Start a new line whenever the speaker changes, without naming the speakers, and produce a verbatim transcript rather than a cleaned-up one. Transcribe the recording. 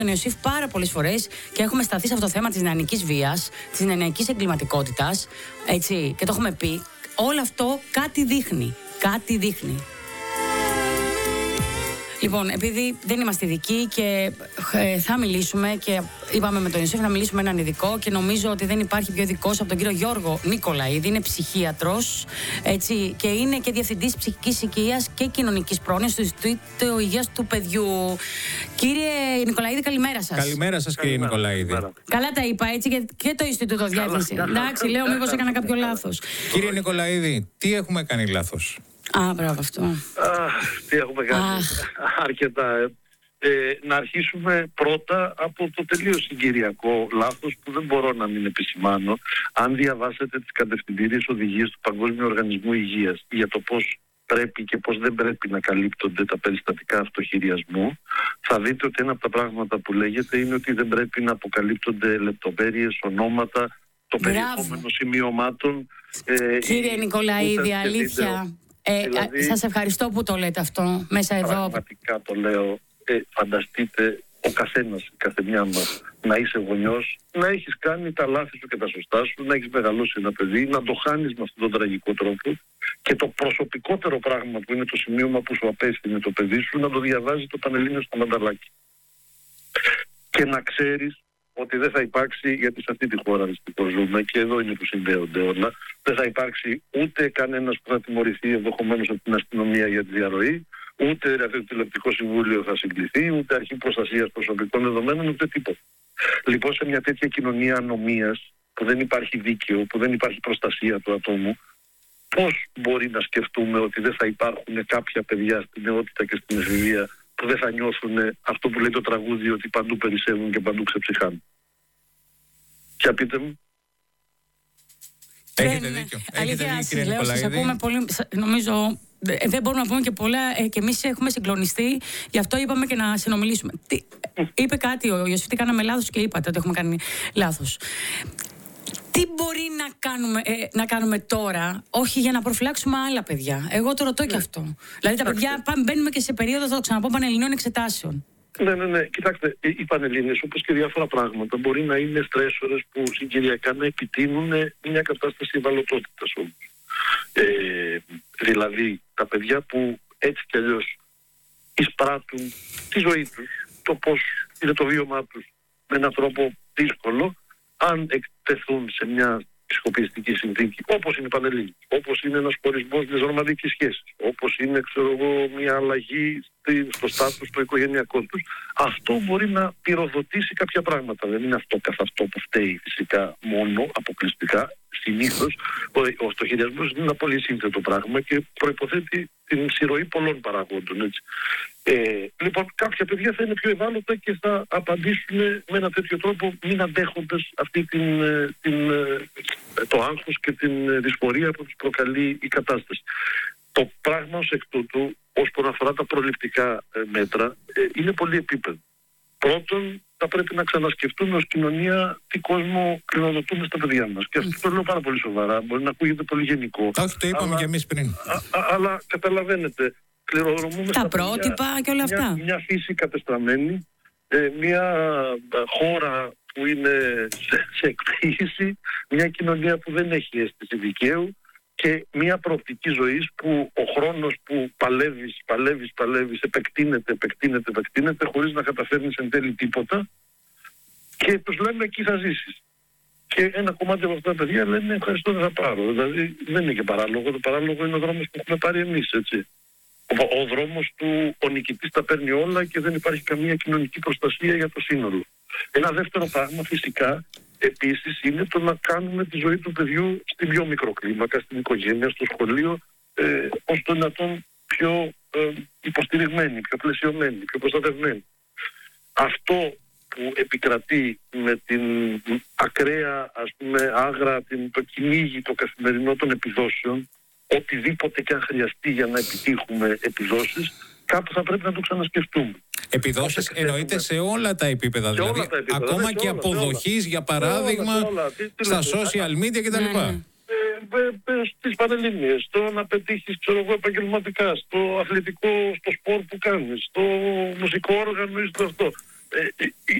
τον Ιωσήφ πάρα πολλές φορές και έχουμε σταθεί σε αυτό το θέμα της νεανικής βίας, της νεανικής εγκληματικότητας, έτσι, και το έχουμε πει. Όλο αυτό κάτι δείχνει. Κάτι δείχνει. Λοιπόν, επειδή δεν είμαστε ειδικοί και ε, θα μιλήσουμε και είπαμε με τον Ιωσήφ να μιλήσουμε με έναν ειδικό και νομίζω ότι δεν υπάρχει πιο ειδικός από τον κύριο Γιώργο Νικολαίδη. Είναι ψυχίατρος, έτσι, και είναι και διευθυντής ψυχικής οικίας και κοινωνικής πρόνοιας του Ινστιτούτου Υγείας του Παιδιού. Κύριε Νικολαίδη, καλημέρα σας.
Καλημέρα σας, κύριε Νικολαίδη.
Καλά τα είπα, έτσι, και, και το Ινστιτούτο διεύθυνση. Εντάξει, λέω μήπως έκανα κάποιο λάθος.
Κύριε Νικολαίδη, τι έχουμε κάνει λάθος?
Α, μπράβο αυτό.
Αχ, τι έχουμε κάνει. Αρκετά. Ε. Ε, να αρχίσουμε πρώτα από το τελείως συγκυριακό λάθος που δεν μπορώ να μην επισημάνω. Αν διαβάσετε τις κατευθυντήριες οδηγίες του Παγκόσμιου Οργανισμού Υγείας για το πώς πρέπει και πώς δεν πρέπει να καλύπτονται τα περιστατικά αυτοχειριασμού, θα δείτε ότι ένα από τα πράγματα που λέγεται είναι ότι δεν πρέπει να αποκαλύπτονται λεπτομέρειες, ονόματα, το περιεχόμενο σημειωμάτων. Ε,
Κύριε Νικολαίδη, αλήθεια. Ε, δηλαδή, σας ευχαριστώ που το λέτε αυτό μέσα εδώ.
Πραγματικά το λέω. Ε, φανταστείτε ο καθένας, η καθεμιά μας, να είσαι γονιός, να έχεις κάνει τα λάθη σου και τα σωστά σου, να έχεις μεγαλώσει ένα παιδί, να το χάνεις με αυτόν τον τραγικό τρόπο και το προσωπικότερο πράγμα που είναι το σημείωμα που σου απέστειλε το παιδί σου να το διαβάζει το Πανελλήνιο στο μανταλάκι. Και να ξέρεις ότι δεν θα υπάρξει, γιατί σε αυτή τη χώρα δυστυχώς ζούμε και εδώ είναι που συνδέονται όλα, δεν θα υπάρξει ούτε κανένας που θα τιμωρηθεί ενδεχομένως από την αστυνομία για τη διαρροή, ούτε το τηλεοπτικό συμβούλιο θα συγκληθεί, ούτε αρχή προστασίας προσωπικών δεδομένων, ούτε τίποτα. Λοιπόν, σε μια τέτοια κοινωνία ανομίας, που δεν υπάρχει δίκαιο, που δεν υπάρχει προστασία του ατόμου, πώς μπορεί να σκεφτούμε ότι δεν θα υπάρχουν κάποια παιδιά στην νεότητα και στην εφηβεία που δεν θα νιώθουν αυτό που λέει το τραγούδι, ότι παντού περισσεύουν και παντού ξεψυχάνουν? Ποια πείτε μου.
Έχετε δίκιο. Έχετε δίκιο, κύριε Νικολαίδη.
Ακούμε πολύ, νομίζω, δεν μπορούμε να πούμε και πολλά, ε, και εμείς έχουμε συγκλονιστεί, γι' αυτό είπαμε και να συνομιλήσουμε. Τι, είπε κάτι ο Ιωσήφ, τι κάναμε λάθος και είπατε ότι έχουμε κάνει λάθος. Τι μπορεί να κάνουμε, ε, να κάνουμε τώρα, όχι για να προφυλάξουμε άλλα παιδιά? Εγώ το ρωτώ, ναι, και αυτό. Δηλαδή τα παιδιά πάμε, μπαίνουμε και σε περίοδο, θα το ξαναπώ, πανελληνίων εξετάσεων.
Ναι, ναι, ναι. Κοιτάξτε, οι Πανελλήνες, όπως και διάφορα πράγματα, μπορεί να είναι στρέσορες που συγκυριακά να επιτείνουν μια κατάσταση ευαλωτότητας όμως. Ε, δηλαδή, τα παιδιά που έτσι κι αλλιώς εισπράττουν τη ζωή τους, το πώς είναι το βίωμά τους με έναν τρόπο δύσκολο, αν εκτεθούν σε μια ψυχοπιεστική συνθήκη, όπως είναι η Πανελλήνια, όπως είναι ένας χωρισμός μιας ρομαντικής σχέσης, όπως είναι, ξέρω εγώ, μια αλλαγή στο στάτους το οικογενειακό τους, αυτό μπορεί να πυροδοτήσει κάποια πράγματα. Δεν είναι αυτό καθ' αυτό που φταίει φυσικά μόνο, αποκλειστικά. Συνήθως ο αυτοχειριασμός είναι ένα πολύ σύνθετο πράγμα και προϋποθέτει την συρωή πολλών παραγόντων, έτσι. Ε, λοιπόν, κάποια παιδιά θα είναι πιο ευάλωτα και θα απαντήσουν με ένα τέτοιο τρόπο, μην αντέχοντας αυτή την, την, το άγχος και την δυσφορία που τους προκαλεί η κατάσταση. Το πράγμα ως εκ τούτου, όσον αφορά τα προληπτικά μέτρα, είναι πολύ επίπεδο. Πρώτον, θα πρέπει να ξανασκεφτούμε ως κοινωνία τι κόσμο κληροδοτούμε στα παιδιά μας. Και αυτό το λέω πάρα πολύ σοβαρά. Μπορεί να ακούγεται πολύ γενικό.
Όχι, το είπαμε και εμείς πριν.
Α, α, αλλά καταλαβαίνετε, κληροδοτούμε
τα πρότυπα και όλα αυτά.
Μια, μια φύση κατεστραμμένη, ε, μια χώρα που είναι σε, σε εκποίηση, μια κοινωνία που δεν έχει αίσθηση δικαίου και μια προοπτική ζωής που ο χρόνος που παλεύεις, παλεύεις, παλεύεις, επεκτείνεται, επεκτείνεται, επεκτείνεται χωρίς να καταφέρνεις εν τέλει τίποτα και τους λέμε εκεί θα ζήσεις. Και ένα κομμάτι από αυτά τα παιδιά λένε ευχαριστώ, δεν θα πάρω. Δηλαδή δεν είναι και παράλογο, το παράλογο είναι ο δρόμος που έχουμε πάρει εμείς, έτσι. Ο, ο δρόμος του ο νικητής τα παίρνει όλα και δεν υπάρχει καμία κοινωνική προστασία για το σύνολο. Ένα δεύτερο πράγμα φυσικά επίσης είναι το να κάνουμε τη ζωή του παιδιού στην πιο μικροκλίμακα, στην οικογένεια, στο σχολείο, ε, ως το δυνατόν πιο ε, υποστηριγμένη, πιο πλαισιωμένη, πιο προστατευμένη. Αυτό που επικρατεί με την ακραία, ας πούμε, άγρα, την, το κυνήγι το καθημερινό των επιδόσεων, οτιδήποτε και αν χρειαστεί για να επιτύχουμε επιδόσεις, κάπου θα πρέπει να το ξανασκεφτούμε.
Επιδόσεις εννοείται σε όλα τα επίπεδα, δηλαδή όλα τα επίπεδα, ακόμα ναι, και όλα, αποδοχής, για παράδειγμα, όλα, όλα. Τι, τι στα τι, social media κτλ. Mm.
Ε, ε, στις Πανελλήνιες, στο να πετύχεις, ξέρω εγώ, επαγγελματικά, στο αθλητικό, στο σπορ που κάνεις, στο μουσικό όργανο ή στο αυτό. ε,